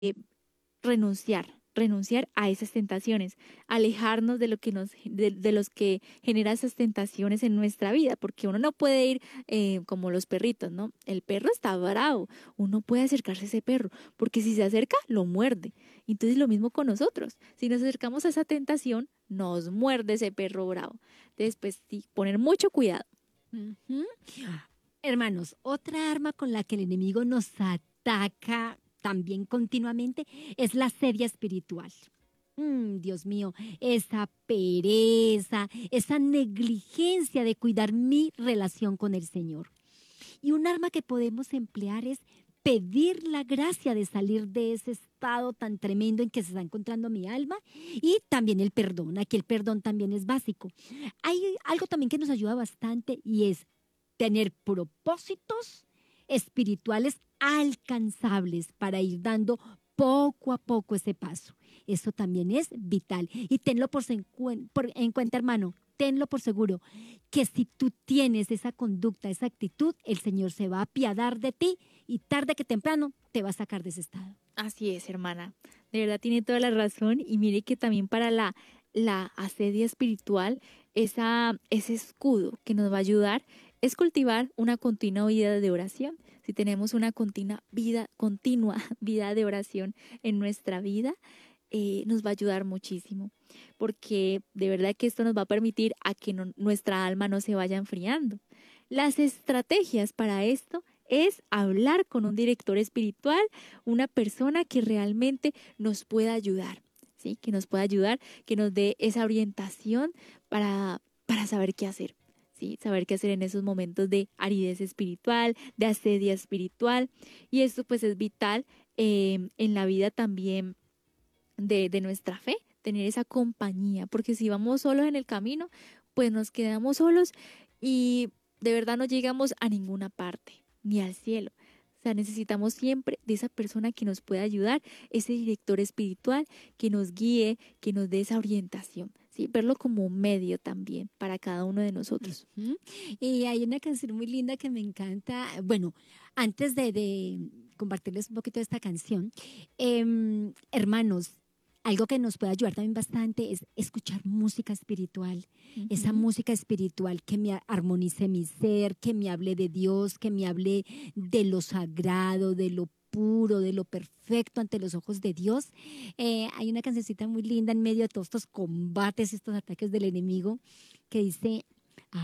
renunciar a esas tentaciones, alejarnos de lo que de los que genera esas tentaciones en nuestra vida, porque uno no puede ir como los perritos, ¿no? El perro está bravo, uno puede acercarse a ese perro, porque si se acerca, lo muerde. Entonces lo mismo con nosotros, si nos acercamos a esa tentación, nos muerde ese perro bravo. Entonces, pues sí, poner mucho cuidado. Ujú. Hermanos, otra arma con la que el enemigo nos ataca también continuamente es la sedia espiritual. Dios mío, esa pereza, esa negligencia de cuidar mi relación con el Señor. Y un arma que podemos emplear es pedir la gracia de salir de ese estado tan tremendo en que se está encontrando mi alma y también el perdón. Aquí el perdón también es básico. Hay algo también que nos ayuda bastante y es tener propósitos espirituales alcanzables para ir dando poco a poco ese paso. Eso también es vital. Y tenlo en cuenta, hermano, tenlo por seguro, que si tú tienes esa conducta, esa actitud, el Señor se va a apiadar de ti y tarde que temprano te va a sacar de ese estado. Así es, hermana. De verdad tiene toda la razón. Y mire que también para la asedia espiritual, ese escudo que nos va a ayudar es cultivar una continua vida de oración. Si tenemos una continua vida de oración en nuestra vida, nos va a ayudar muchísimo. Porque de verdad que esto nos va a permitir a que nuestra alma no se vaya enfriando. Las estrategias para esto es hablar con un director espiritual, una persona que realmente nos pueda ayudar, ¿sí? Que nos pueda ayudar, que nos dé esa orientación para saber qué hacer, ¿sí? Saber qué hacer en esos momentos de aridez espiritual, de asedia espiritual. Y esto pues es vital en la vida también de nuestra fe, tener esa compañía, porque si vamos solos en el camino, pues nos quedamos solos y de verdad no llegamos a ninguna parte, ni al cielo. O sea, necesitamos siempre de esa persona que nos pueda ayudar, ese director espiritual que nos guíe, que nos dé esa orientación, ¿sí? Verlo como un medio también para cada uno de nosotros. Ujú. Y hay una canción muy linda que me encanta. Bueno, antes de compartirles un poquito de esta canción, hermanos, algo que nos puede ayudar también bastante es escuchar música espiritual, esa Ujú. música espiritual que me armonice mi ser, que me hable de Dios, que me hable de lo sagrado, de lo puro, de lo perfecto ante los ojos de Dios. Hay una cancioncita muy linda en medio de todos estos combates, estos ataques del enemigo, que dice: